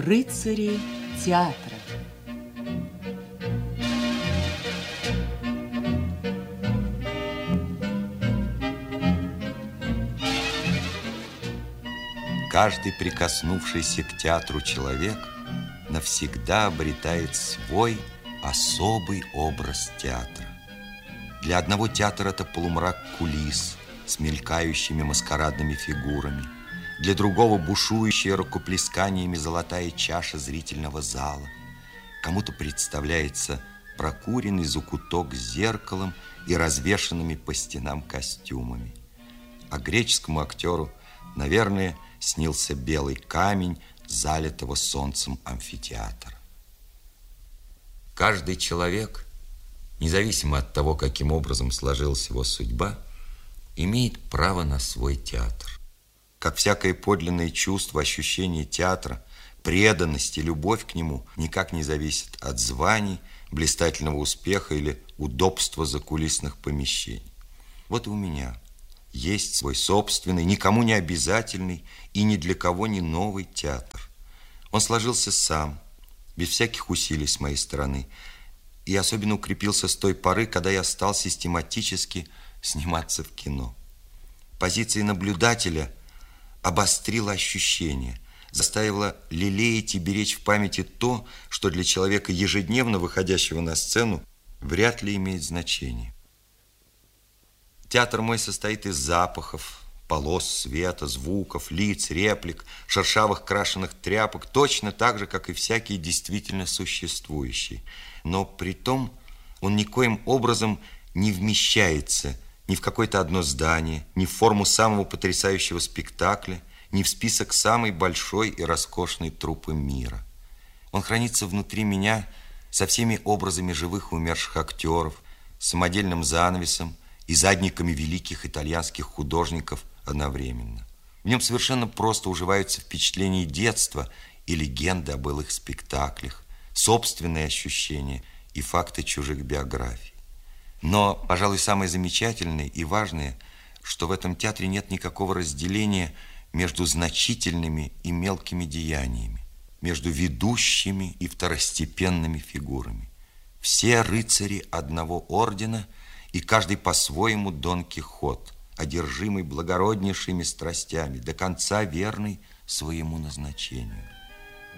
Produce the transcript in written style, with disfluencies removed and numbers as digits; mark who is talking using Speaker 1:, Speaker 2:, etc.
Speaker 1: Рыцари театра.
Speaker 2: Каждый прикоснувшийся к театру человек навсегда обретает свой особый образ театра. Для одного театр – это полумрак кулис с мелькающими маскарадными фигурами. Для другого – бушующая рукоплесканиями золотая чаша зрительного зала. Кому-то представляется прокуренный закуток с зеркалом и развешанными по стенам костюмами. А греческому актеру, наверное, снился белый камень залитого солнцем амфитеатра. Каждый человек, независимо от того, каким образом сложилась его судьба, имеет право на свой театр. Как всякое подлинное чувство, ощущение театра, преданность и любовь к нему никак не зависит от званий, блистательного успеха или удобства закулисных помещений. Вот и у меня есть свой собственный, никому не обязательный и ни для кого не новый театр. Он сложился сам, без всяких усилий с моей стороны, и особенно укрепился с той поры, когда я стал систематически сниматься в кино. Позиция наблюдателя обострила ощущения, заставила лелеять и беречь в памяти то, что для человека, ежедневно выходящего на сцену, вряд ли имеет значение. Театр мой состоит из запахов, полос света, звуков, лиц, реплик, шершавых крашеных тряпок, точно так же, как и всякий действительно существующий. Но при том он никоим образом не вмещается ни в какое-то одно здание, ни в форму самого потрясающего спектакля, ни в список самой большой и роскошной труппы мира. Он хранится внутри меня со всеми образами живых и умерших актеров, с самодельным занавесом и задниками великих итальянских художников одновременно. В нем совершенно просто уживаются впечатления детства и легенды о былых спектаклях, собственные ощущения и факты чужих биографий. Но, пожалуй, самое замечательное и важное, что в этом театре нет никакого разделения между значительными и мелкими деяниями, между ведущими и второстепенными фигурами. Все рыцари одного ордена, и каждый по-своему Дон Кихот, одержимый благороднейшими страстями, до конца верный своему назначению.